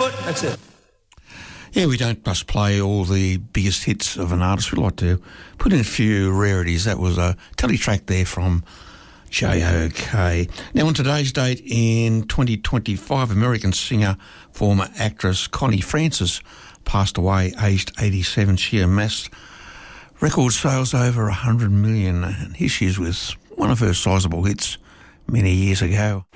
foot, that's it. Yeah, we don't just play all the biggest hits of an artist. We like to put in a few rarities. That was a teletrack there from J.O.K. Now, on today's date in 2025, American singer, former actress Connie Francis passed away aged 87. She amassed record sales over 100 million. And here she is with one of her sizable hits many years ago.